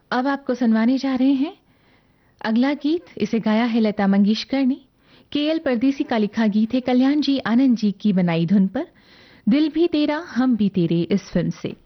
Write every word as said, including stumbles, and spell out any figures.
अब आपको सुनवाने जा रहे हैं अगला गीत। इसे गाया है लता मंगेशकर ने। के एल परदेसी का लिखा गीत है कल्याण जी आनंद जी की बनाई धुन पर। दिल भी तेरा हम भी तेरे इस फिल्म से।